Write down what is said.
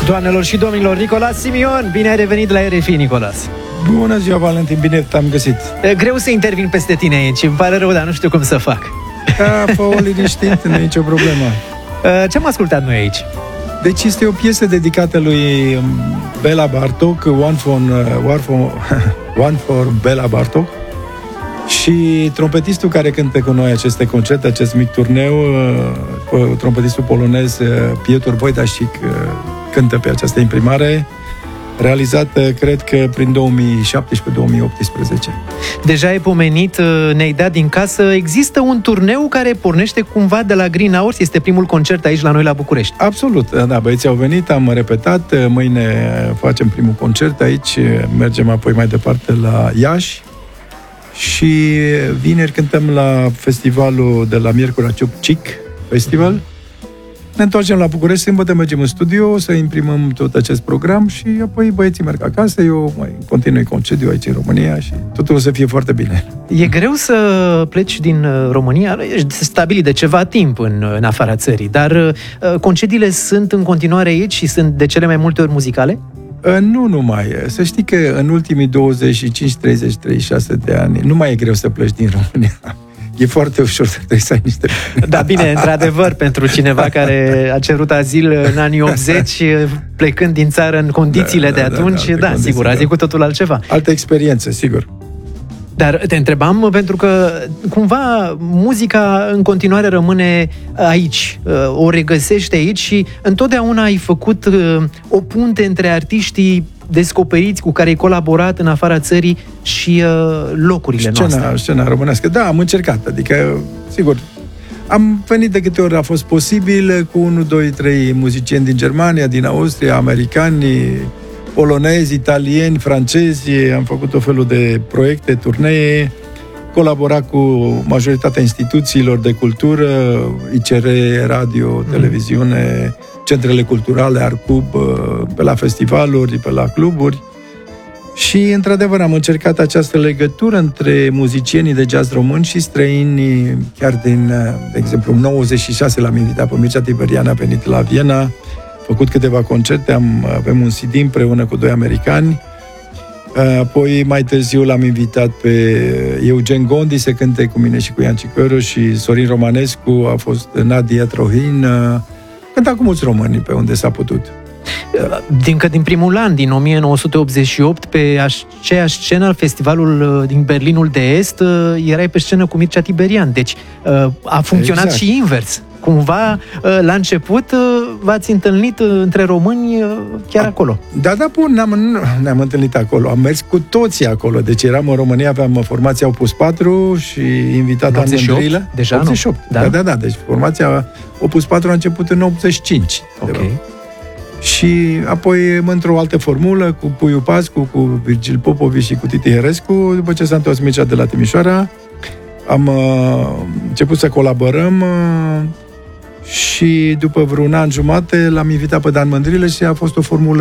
Doamnelor și domnilor, Nicolas Simion, bine ai revenit la RFI, Nicolas. Bună ziua, Valentin, bine te-am găsit. Greu să intervin peste tine aici, îmi pare rău, dar nu știu cum să fac. Fă-o liniștit, nu e nicio problemă. Ce am ascultat noi aici? Deci este o piesă dedicată lui Bela Bartok, One for Bela Bartok. Și trompetistul care cântă cu noi aceste concerte, acest mic turneu, trompetistul polonez Piotr Wojtaszek, cântă pe această imprimare, realizată, cred că, prin 2017-2018. Deja ai pomenit, ne-ai dat din casă, există un turneu care pornește cumva de la Green Hours, este primul concert aici la noi la București. Absolut, da, băieții au venit, am repetat, mâine facem primul concert aici, mergem apoi mai departe la Iași și vineri cântăm la festivalul de la Miercurea Ciuc Festival. Ne întoarcem la București, sâmbătă mergem în studio să imprimăm tot acest program și apoi băieții merg acasă, eu mai continui concediu aici în România și totul o să fie foarte bine. E greu să pleci din România, ești stabilit de ceva timp în afara țării, dar concediile sunt în continuare aici și sunt de cele mai multe ori muzicale? Nu numai. Să știi că în ultimii 25, 30, 36 de ani nu mai e greu să pleci din România. E foarte ușor să trebuie să ai niște... Da, bine, într-adevăr, pentru cineva care a cerut azil în anii 80, plecând din țară în condițiile de atunci, sigur, azi e cu totul altceva. Altă experiență, sigur. Dar te întrebam pentru că, cumva, muzica în continuare rămâne aici, o regăsești aici și întotdeauna ai făcut o punte între artiștii descoperiți cu care ai colaborat în afara țării și locurile noastre. Scena românească, da, am încercat, adică, sigur, am venit de câte ori a fost posibil cu 1, 2, 3 muzicieni din Germania, din Austria, americani, polonezi, italieni, francezi, am făcut o felul de proiecte, turnee, colaborat cu majoritatea instituțiilor de cultură, ICR, radio, televiziune, centrele culturale, Arcub, pe la festivaluri, pe la cluburi. Și, într-adevăr, am încercat această legătură între muzicienii de jazz români și străini, chiar din, de exemplu, în 96 l-am invitat pe Mircea Tiberian, a venit la Viena, făcut câteva concerte, avem un CD împreună cu 2 americani. Apoi, mai târziu, l-am invitat pe Eugen Gondi să cânte cu mine și cu Ian Cicăru și Sorin Romanescu, a fost Nadia Trohin, cânta cu mulți români pe unde s-a putut. Încă din primul an, din 1988, pe aceeași scenă, festivalul din Berlinul de Est, erai pe scenă cu Mircea Tiberian. Deci a funcționat și invers. Cumva, la început, v-ați întâlnit între români chiar acolo. Da, bun, ne-am întâlnit acolo. Am mers cu toții acolo. Deci eram în România, aveam formația Opus 4 și invitat An Mândrilă. Deja 88. Nu? Da. Deci formația Opus 4 a început în 85. Ok. Și apoi, într-o altă formulă, cu Puiu Pascu, cu Virgil Popovici și cu Titi Herescu, după ce s-a întors Mircea de la Timișoara, am început să colaborăm și după vreun an jumate l-am invitat pe Dan Mândrilă și a fost o formulă